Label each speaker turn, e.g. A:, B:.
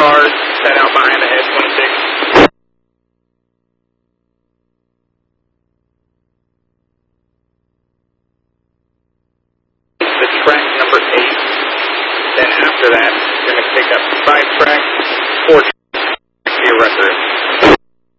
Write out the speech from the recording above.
A: cars set out behind the head 26. The track number 8. Then after that, you're going to pick up 5 tracks, 4